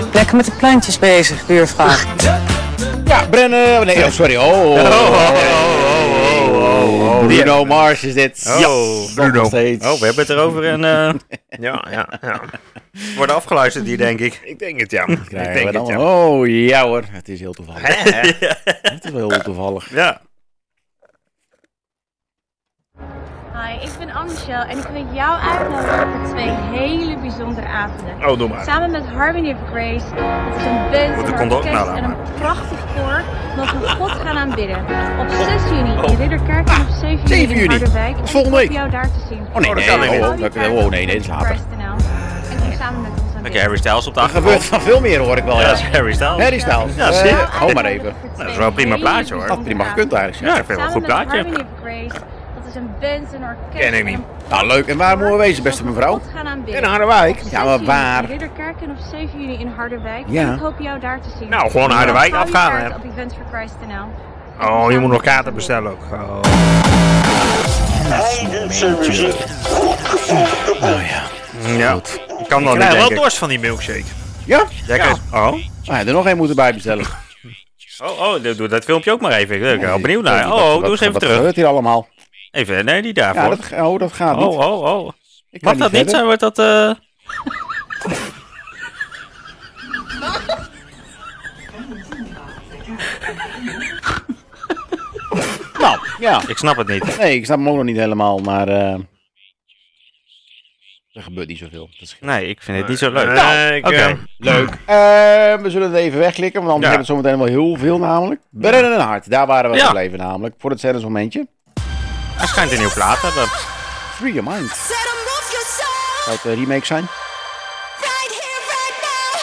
Lekker met de plantjes bezig, buurvrouw. Ja, Brennen. Nee, oh, sorry. Bruno Mars is dit. Bruno. Steeds. Oh, we hebben het erover en Ja. worden afgeluisterd hier, denk ik. Ik denk het, ja. Krijgen we dan. Oh, ja hoor. Het is heel toevallig. Het is wel heel toevallig. Ja. Hi, ik ben Anne-Michel en ik wil jou uitnodigen voor 2 hele bijzondere avonden. Oh, doe maar. Samen met Harmony of Grace, dat is een band, Moet de een condom orkest nou en dan een prachtig koor dat we God gaan aanbidden. Op 6 juni in Ridderkerk en op 7 7 juni in juni. Harderwijk. Dat is volgende Ik hoop week. jou daar te zien. Oh nee, dat kan niet meer. Nee, dat is later. En kom samen met ons aan Oké, Harry Styles op de Er gebeurt achtergrond. van veel meer, hoor ik wel. Ja, Ja, dat is Harry Styles. Harry Styles. Ja, zeker. Hou maar even. Dat is wel een prima plaatje, hoor. Dat had prima gekund eigenlijk. Ja, ik vind het wel een goed plaatje. Harmony of Grace, dat is een band, een orkest. Ken ik niet. Nou, leuk. En waar moeten we wezen, beste mevrouw? God gaan aanbidden. In Harderwijk. Ja, maar waar? In Ridderkerk en op 7 juni in Harderwijk. Ja. En ik hoop jou daar te zien. Nou, gewoon Harderwijk afgaan, hè. Op eventsforchrist.nl. Oh, je moet nog kaarten bestellen ook. Oh. Oh ja. Ja. Ik kan wel Ik niet, krijg wel denk ik. dorst van die milkshake. Ja? Jij Oh? Ah, ja, er nog één moeten bij bestellen. Doe dat filmpje ook maar even. Ik ben er wel benieuwd naar. Doe eens even Wat terug. gebeurt hier allemaal? Even, nee, niet Ja, daarvoor. dat gaat niet. Ik kan Mag dat niet verder. zijn? Wordt dat... Nou, ja. Ik snap het niet. Nee, ik snap hem ook nog niet helemaal, maar... er gebeurt niet zoveel. Dat is Nee, ik vind het niet zo leuk. Oké. leuk. We zullen het even wegklikken, want anders Ja. hebben we het zometeen wel heel veel namelijk. Brennen en Hart, daar waren we Ja. gebleven namelijk. Voor het scènes momentje. Hij schijnt een nieuw plaat te hebben. Free Your Mind. Zou het remake zijn?